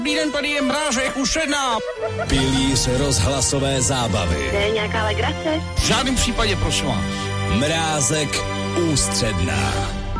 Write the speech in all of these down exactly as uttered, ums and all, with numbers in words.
Dobrý den, tady je Mrážek, už jedna. Pilíř rozhlasové zábavy. To je nějaká legrace? V žádném případě, prosím vás. Mrázek ústředná.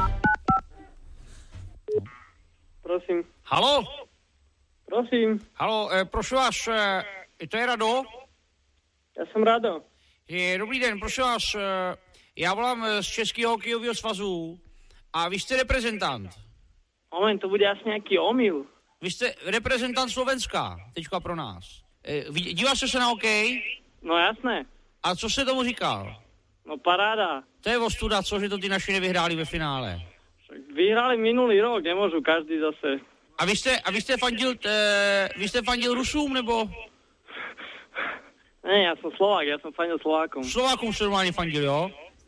Prosím. Halo? Prosím. Halo, eh, prosím vás, eh, to je Rado? Já jsem Rado. Je, dobrý den, prosím vás, eh, já volám z Českého hokejového svazu a vy jste reprezentant. Moment, to bude asi nějaký omyl. Vy jste reprezentant Slovenska, teďka pro nás. Eh, díváš se na hokej? No jasné. A co jste tomu říkal? No paráda. To je ostuda, co, že to ty naši nevyhráli ve finále. Vyhrali minulý rok, nemůžu každý zase. A vy jste, a vy jste fandil, eh, vy jste fandil Rusům, nebo? Ne, já jsem Slovák, já jsem fandil Slovákom. Slovákům jste normálně fandil, jo?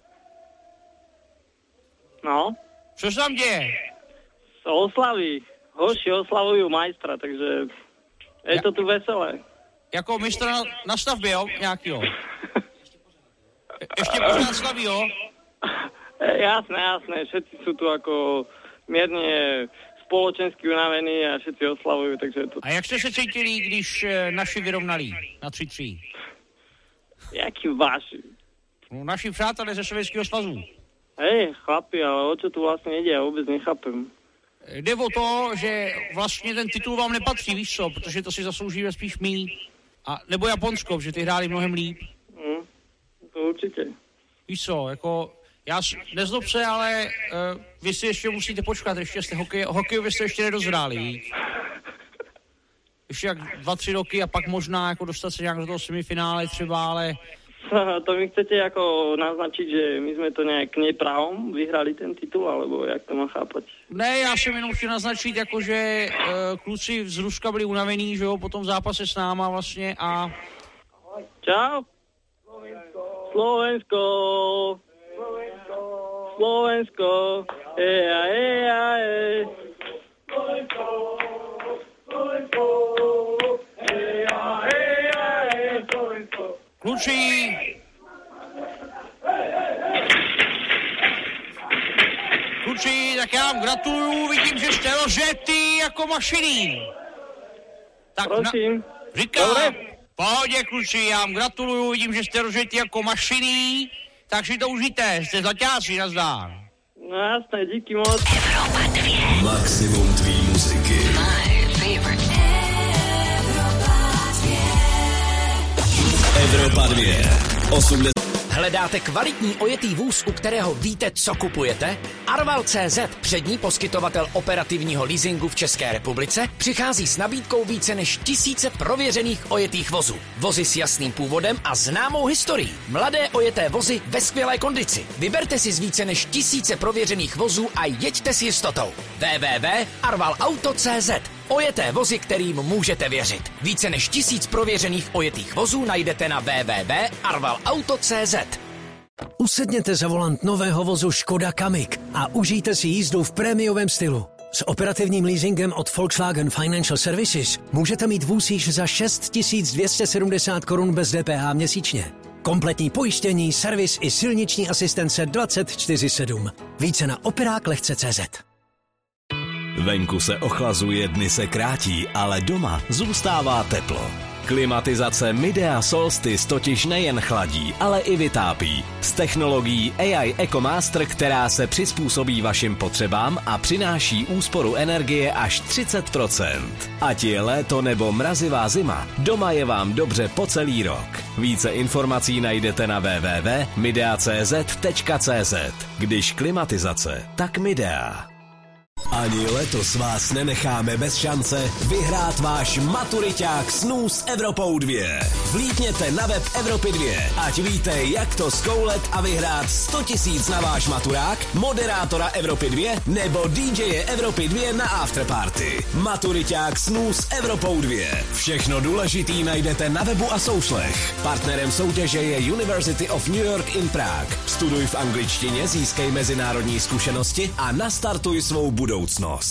No. Co se tam děje? Oslaví. Hoši oslavují majstra, takže je to tu veselé. Jako mistra na, na stavbě, jo? Nějakýho. Je, ještě pořád slaví, jo? Jasné, jasné, všetci jsou tu jako mírně společensky unavení a všetci oslavují, takže je to... A jak jste se cítili, když eh, naši vyrovnali na tři tři? Jaký vaši? No, naši přátelé ze Sovětského svazu. Hej, chlapi, ale o čo tu vlastně jde, já vůbec nechápem. Jde o to, že vlastně ten titul vám nepatří, víš co, protože to si zasloužíme spíš my. A, nebo Japonsko, že ty hráli mnohem líp. Mm, to určitě. Víš co, jako, já nezlob se, ale uh, vy si ještě musíte počkat, ještě jste hokej, hokejově jste ještě nedozráli, víš. Ještě jak dva, tři roky a pak možná jako dostat se nějak do toho semifinále třeba, ale... To mi chcete jako naznačit, že my jsme to nějak nepravom vyhrali ten titul, alebo jak to mám chápat? Ne, já jsem jenom chtěl naznačit, jako že uh, kluci z Ruska byli unavení, že jo, po tom zápase s náma vlastně a... Čau. Slovensko. Slovensko. Slovensko. Slovensko. Eja, eja, ej. Slovensko. Slovensko. Eja, eja, ej. Slovensko. Kluci! Kluci, tak já vám gratuluju, vidím, že jste rozjetý jako mašiny. Tak prosím. Na, říkám, Dobre. Pohodě, kluci, já vám gratuluju, vidím, že jste rozjetý jako mašiny, tak si to užijte, jste zaťáci, nazdár. No jasné, díky moc. Evropa dvě. Maximum tvý muziky. My favorite. Evropa dvě. osmdesát. Hledáte kvalitní ojetý vůz, u kterého víte, co kupujete? Arval tečka cé zet, přední poskytovatel operativního leasingu v České republice, přichází s nabídkou více než tisíce prověřených ojetých vozů. Vozy s jasným původem a známou historií. Mladé ojeté vozy ve skvělé kondici. Vyberte si z více než tisíce prověřených vozů a jeďte s jistotou. w w w tečka arval auto tečka cé zet. Ojeté vozy, kterým můžete věřit. Více než tisíc prověřených ojetých vozů najdete na w w w tečka arval auto tečka cé zet. Usedněte za volant nového vozu Škoda Kamiq a užijte si jízdu v prémiovém stylu. S operativním leasingem od Volkswagen Financial Services můžete mít vůz již za šest tisíc dvě stě sedmdesát korun bez D P H měsíčně. Kompletní pojištění, servis i silniční asistence dvacet čtyři sedm. Více na operák lehce tečka cé zet. Venku se ochlazuje, dny se krátí, ale doma zůstává teplo. Klimatizace Midea Solstice totiž nejen chladí, ale i vytápí. S technologií A I EcoMaster, která se přizpůsobí vašim potřebám a přináší úsporu energie až třicet procent. Ať je léto nebo mrazivá zima, doma je vám dobře po celý rok. Více informací najdete na w w w tečka midea tečka cé zet tečka cé zet. Když klimatizace, tak Midea. Ani letos vás nenecháme bez šance vyhrát váš maturiťák snů s Evropou dvě. Vlítněte na web Evropy dvě, ať víte, jak to zkoulet a vyhrát sto tisíc na váš maturák, moderátora Evropy dvě nebo D J Evropy dvě na afterparty. Maturiťák snů s Evropou dvě. Všechno důležitý najdete na webu a soušlech. Partnerem soutěže je University of New York in Prague. Studuj v angličtině, získej mezinárodní zkušenosti a nastartuj svou budoucnost.